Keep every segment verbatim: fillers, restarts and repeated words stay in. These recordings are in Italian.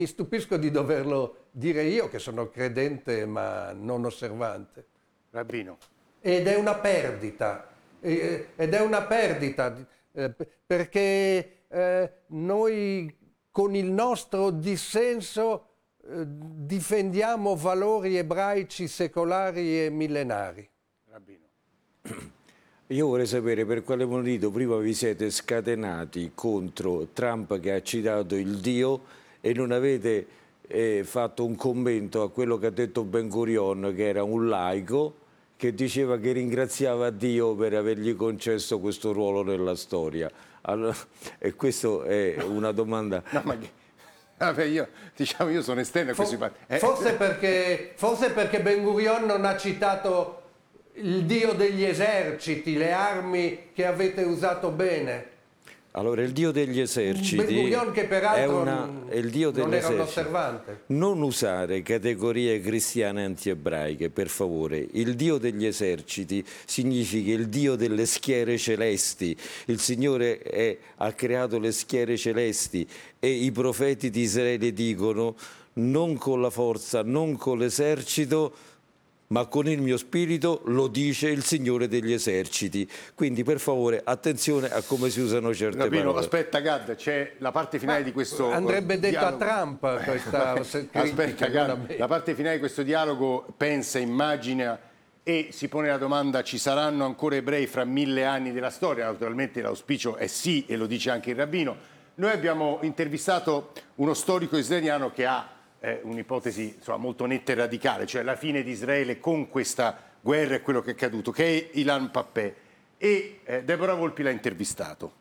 Mi stupisco di doverlo dire io, che sono credente ma non osservante. Rabbino. Ed è una perdita, eh, ed è una perdita, eh, perché eh, noi con il nostro dissenso eh, difendiamo valori ebraici secolari e millenari. Rabbino. Io vorrei sapere per quale motivo prima vi siete scatenati contro Trump che ha citato il Dio e non avete eh, fatto un commento a quello che ha detto Ben Gurion, che era un laico, che diceva che ringraziava Dio per avergli concesso questo ruolo nella storia. Allora, e questa è una domanda... No, ma... Vabbè, io, diciamo, io sono esterno a questi For, eh. forse, perché, forse perché Ben Gurion non ha citato il Dio degli eserciti, le armi che avete usato bene. Allora, il Dio degli eserciti Ben Gurion, che è, peraltro una, è il Dio degli non era un eserciti. osservante. Non usare categorie cristiane antiebraiche, per favore. Il Dio degli eserciti significa il Dio delle schiere celesti. Il Signore è, ha creato le schiere celesti e i profeti di Israele dicono: non con la forza, non con l'esercito, ma con il mio spirito, lo dice il Signore degli eserciti. Quindi per favore attenzione a come si usano certe Rabbino, parole. aspetta Gad, c'è la parte finale Ma di questo andrebbe detto dialogo. a Trump questa Aspetta Gad, la parte finale di questo dialogo pensa, immagina e si pone la domanda: ci saranno ancora ebrei fra mille anni della storia? Naturalmente l'auspicio è sì, e lo dice anche il Rabbino. Noi abbiamo intervistato uno storico israeliano che ha Eh, un'ipotesi insomma, molto netta e radicale, cioè la fine di Israele con questa guerra e quello che è accaduto, che è Ilan Pappé, e eh, Deborah Volpi l'ha intervistato.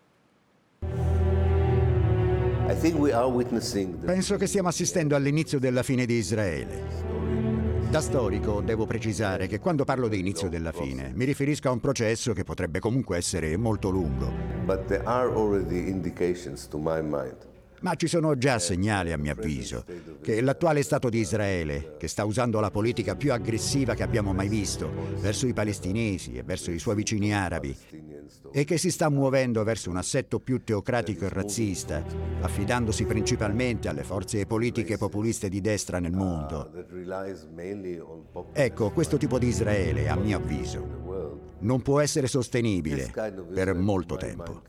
Penso che stiamo assistendo all'inizio della fine di Israele. Da storico devo precisare che quando parlo di inizio della fine mi riferisco a un processo che potrebbe comunque essere molto lungo. But there are already indications to my mind. Ma ci sono già segnali, a mio avviso, che l'attuale Stato di Israele, che sta usando la politica più aggressiva che abbiamo mai visto verso i palestinesi e verso i suoi vicini arabi, e che si sta muovendo verso un assetto più teocratico e razzista, affidandosi principalmente alle forze politiche populiste di destra nel mondo. Ecco, questo tipo di Israele, a mio avviso, non può essere sostenibile per molto tempo.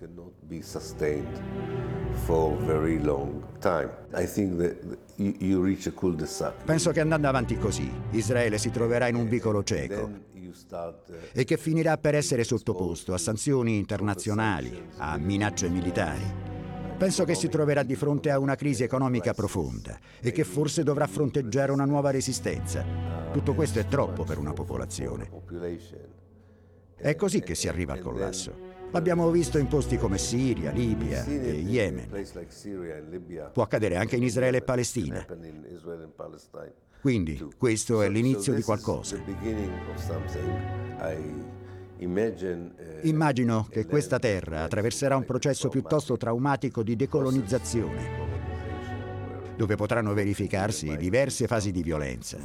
Penso che andando avanti così, Israele si troverà in un vicolo cieco e che finirà per essere sottoposto a sanzioni internazionali, a minacce militari. Penso che si troverà di fronte a una crisi economica profonda e che forse dovrà fronteggiare una nuova resistenza. Tutto questo è troppo per una popolazione. È così che si arriva al collasso. L'abbiamo visto in posti come Siria, Libia e Yemen. Può accadere anche in Israele e Palestina. Quindi questo è l'inizio di qualcosa. Immagino che questa terra attraverserà un processo piuttosto traumatico di decolonizzazione, dove potranno verificarsi diverse fasi di violenza.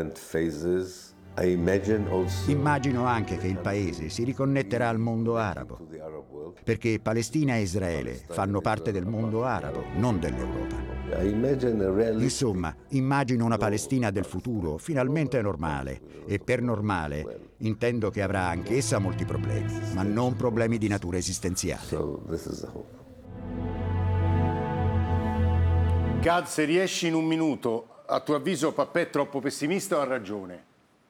Immagino anche che il paese si riconnetterà al mondo arabo, perché Palestina e Israele fanno parte del mondo arabo, non dell'Europa. Insomma, immagino una Palestina del futuro finalmente normale, e per normale intendo che avrà anche essa molti problemi, ma non problemi di natura esistenziale. Gad, se riesci in un minuto, a tuo avviso Pappé è troppo pessimista o ha ragione?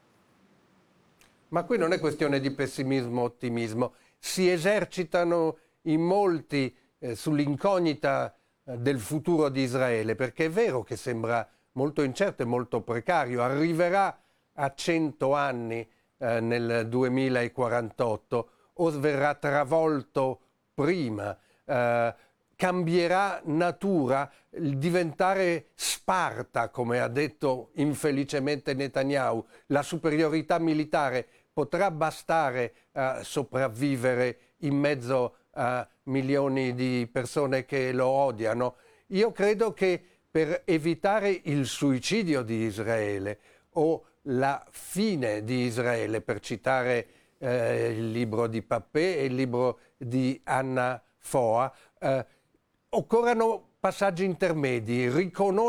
Ma qui non è questione di pessimismo o ottimismo. Si esercitano in molti eh, sull'incognita eh, del futuro di Israele, perché è vero che sembra molto incerto e molto precario. Arriverà a cento anni eh, nel duemilaquarantotto o verrà travolto prima, eh, cambierà natura, diventare Sparta, come ha detto infelicemente Netanyahu. La superiorità militare potrà bastare a sopravvivere in mezzo a milioni di persone che lo odiano. Io credo che per evitare il suicidio di Israele o la fine di Israele, per citare eh, il libro di Pappé e il libro di Anna Foa, eh, occorrano passaggi intermedi, riconoscere